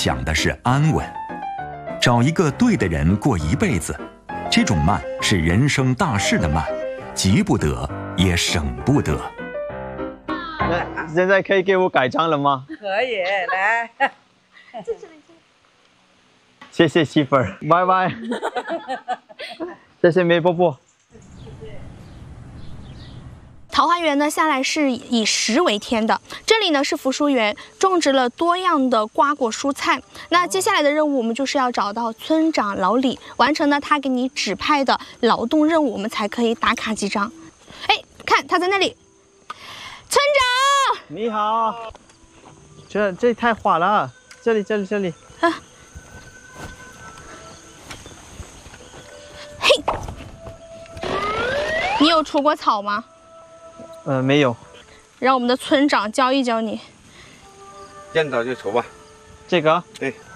想的是安稳，找一个对的人过一辈子。这种慢是人生大事的慢，急不得也省不得。 那现在可以给我改trang了吗？ 可以，来。 谢谢媳妇儿，拜拜。谢谢梅伯伯。 桃花源呢，向来是以食为天的。这里呢是福书园，种植了多样的瓜果蔬菜。那接下来的任务，我们就是要找到村长老李，完成呢他给你指派的劳动任务，我们才可以打卡记章。哎，看他在那里，村长， 你好。这太滑了，这里。 啊，嘿，你有除过草吗？ 没有。 让我们的村长教一教你。 见到就除吧。 这个？ 对。